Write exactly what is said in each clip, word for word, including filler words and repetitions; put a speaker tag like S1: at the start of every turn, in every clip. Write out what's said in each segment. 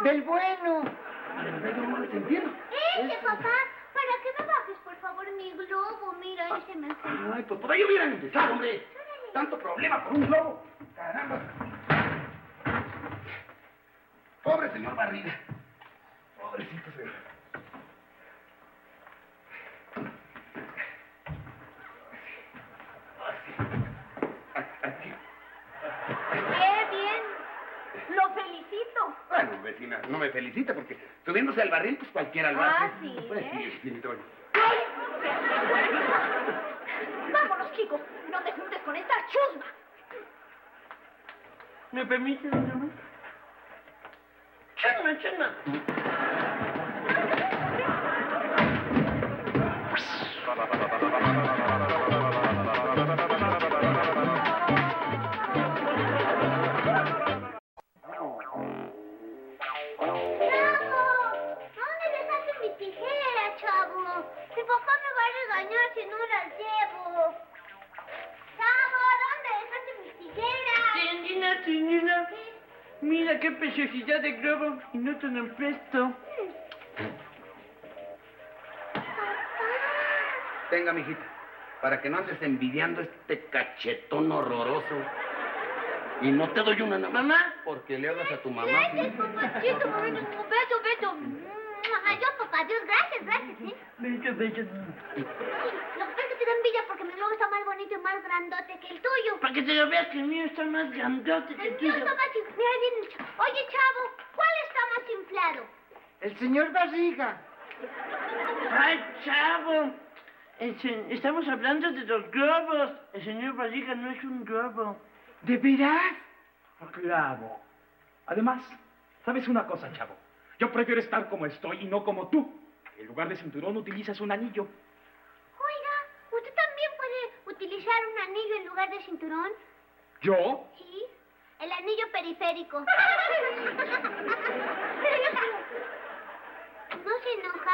S1: Del bueno.
S2: ¿Del bueno resentido?
S3: Ese, papá. ¿Para qué me bajes, por favor, mi globo? Mira, ese me enferma.
S2: Ay, pues por ahí hubieran empezado, hombre. Tanto problema por un globo. Caramba. Pobre señor Barriga. Pobrecito señor.
S3: ¡Qué bien! ¡Lo felicito!
S2: Bueno, vecina, no me felicita porque subiéndose al barril, pues cualquiera lo hace.
S3: Ah, sí,
S2: Pues
S3: ¿eh?
S2: sí, sí, doña.
S3: ¡Vámonos, chicos! ¡No te juntes con esta chusma!
S4: ¿Me permite, doña May? ¡Chusma, chusma!
S3: Si no las llevo. Chavo, ¿dónde dejaste mis tijeras?
S4: Tendina, tendina. Mira qué preciosidad de globo y no te lo presto.
S2: Tenga, mijita, para que no andes envidiando este cachetón horroroso. Y no te doy una nada más.
S4: ¿Mamá?
S2: Porque le hablas a tu mamá.
S3: Gracias, papachito, mamito. Beso, beso. Adiós, papá. Adiós, gracias, gracias, ¿eh?
S4: Bello, bello.
S3: Sí, lo que pasa es que te da envidia porque mi globo está más bonito y más grandote que el tuyo.
S4: Para que te lo veas que el mío está más grandote que
S3: El
S4: el
S3: mío
S4: tuyo.
S3: está más inflado. Mira, ahí viene el chavo. Oye, chavo, ¿cuál está más inflado?
S1: El señor Barriga.
S4: ¡Ay, chavo! El se- Estamos hablando de los globos. El señor Barriga no es un globo.
S1: ¿De veras?
S5: Claro. Además, ¿sabes una cosa, chavo? Yo prefiero estar como estoy y no como tú. En lugar de cinturón utilizas un anillo.
S3: Oiga, ¿usted también puede utilizar un anillo en lugar de cinturón?
S5: ¿Yo?
S3: Sí, el anillo periférico. ¿No se enoja?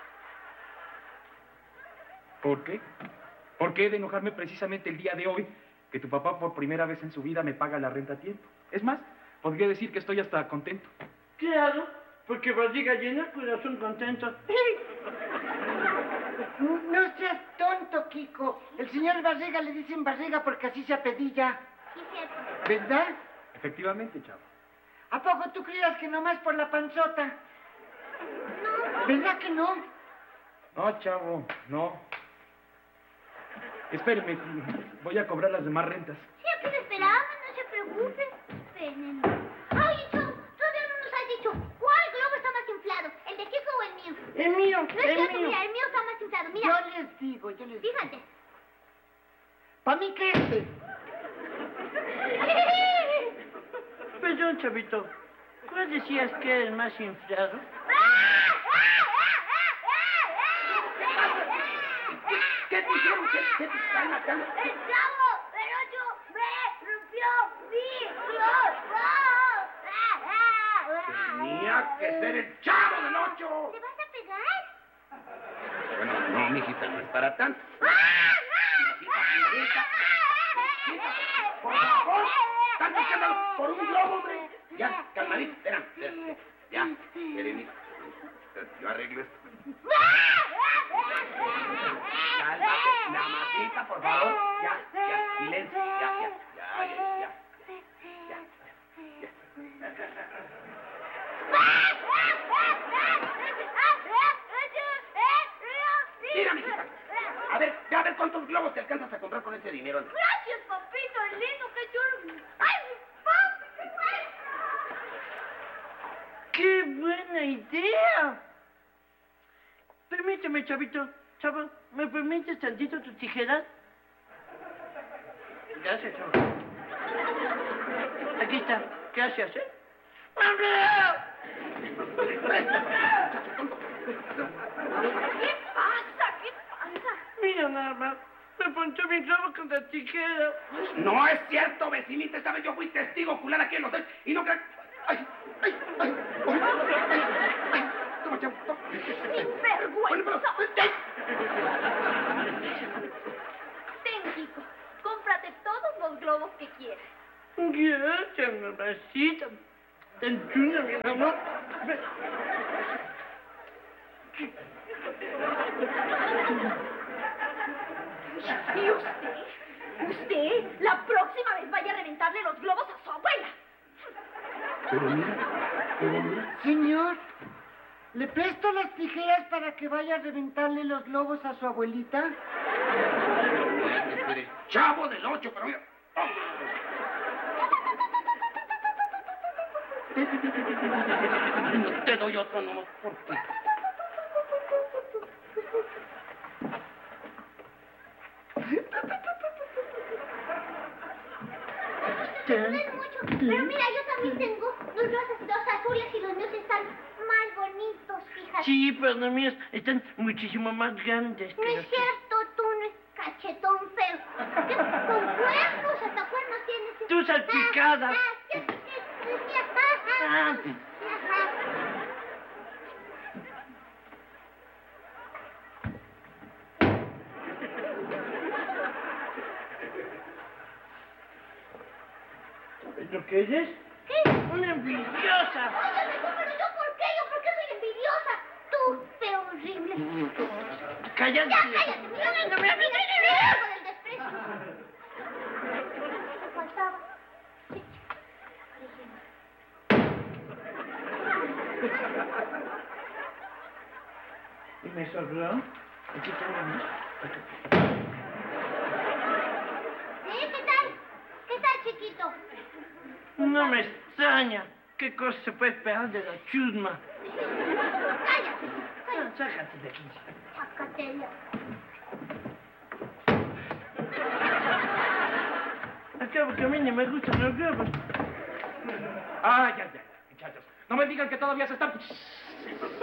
S5: ¿Por qué? ¿Por qué he de enojarme precisamente el día de hoy que tu papá por primera vez en su vida me paga la renta a tiempo? Es más, podría decir que estoy hasta contento.
S4: Claro, porque Barriga llena, corazón contento.
S1: No seas tonto, Kiko. El señor Barriga le dicen Barriga porque así se apellida.
S3: Sí, cierto.
S1: ¿Verdad?
S5: Efectivamente, chavo.
S1: ¿A poco tú creías que nomás por la panzota? ¿Verdad que no?
S5: No, chavo, no. Espéreme, voy a cobrar las demás rentas.
S3: Sí, aquí lo esperamos, no se preocupe. Esperen. Ay, chavo, todavía no nos has dicho cuál globo está más inflado, el de Kiko o el mío.
S4: El mío,
S3: No es
S4: el
S3: cierto,
S4: mío.
S3: mira, el mío está más inflado, mira.
S1: Yo les digo, yo les digo.
S3: Fíjate.
S1: ¿Para mí qué este?
S4: Perdón, chavito. ¿Cuál decías que era el más inflado?
S2: ¿Qué te hicieron? ¿Qué, qué te están matando?
S3: ¡El chavo! ¡El ocho! ¡Me rompió mi globo!
S2: Tenía que ser el chavo del ocho.
S3: ¿Te vas a pegar?
S2: Bueno, no, mijita, no es para tanto. Mijita, mijita, mijita, por favor. Tanto escándalo por un globo, hombre. Ya, calmadito, espera, espera. Ya, Serenita. Yo arreglo esto. Cálmate, mamacita, por favor. Ya, ya, silencio. Ya, ya, ya, ya, ya. Ya, ya. Mira, mijita. A ver, ya a ver cuántos globos te alcanzas a comprar con ese dinero.
S3: Gracias, papito, el lindo que yo... ¡Ay, mi papi!
S4: ¡Qué buena idea! Permíteme, chavito. Chavo, ¿me permites tantito tus tijeras? Gracias, chavo. Aquí está. Gracias, ¿eh?
S3: ¿Qué pasa? ¿Qué pasa?
S4: Mira nada más. Me ponchó mi globo con la tijera.
S2: No es cierto, vecinita. Esta vez yo fui testigo ocular aquí en los hoteles y no creo... ¡Ay, ay, ay! ¡Ay, ay, ay! Toma, chavo, toma.
S3: ¡Sin vergüenza! Ten, Kiko. Cómprate todos los globos que quieras.
S4: Gracias, mamacita. Tan chula, mi amor. Ve.
S3: ¿Y usted? Usted, la próxima vez vaya a reventarle los globos a su abuela.
S2: Pero mira, pero mira.
S1: Señor, ¿le presto las tijeras para que vaya a reventarle los globos a su abuelita?
S2: Espere, chavo del ocho, pero mira. No te doy otro nomás porque...
S3: Mucho. Pero mira, yo también tengo los rosas, los azules y los míos están más bonitos, fíjate.
S4: Sí, pero los míos están muchísimo más grandes que
S3: No es
S4: los
S3: cierto, tú no es cachetón feo. ¿Qué? Con cuernos, hasta cuernos tienes.
S4: Tú salpicada.
S3: Ah, ah, sí, sí, sí, sí, ajá, ajá.
S4: Ah.
S3: Ajá.
S4: ¿Es lo que eres?
S3: ¿Qué?
S4: Una envidiosa.
S3: Óyeme, pero yo por qué, yo por qué soy envidiosa. Tú, feo horrible.
S4: Cállate.
S3: Ya, cállate. Mira, mira, mira, mira, mira, con el desprecio. Eso faltaba.
S4: ¿Y me sobró? Aquí tenemos.
S3: ¿Eh? ¿Qué tal? ¿Qué tal, chiquito?
S4: No me extraña. ¿Qué cosa se puede esperar de la chusma?
S3: Cállate,
S4: Ah,
S3: cállate.
S4: sácate de aquí.
S3: Sácate ya.
S4: Acabo que a mí ni me gustan los globos.
S5: Ah, ya, ya, muchachos. No me digan que todavía se están...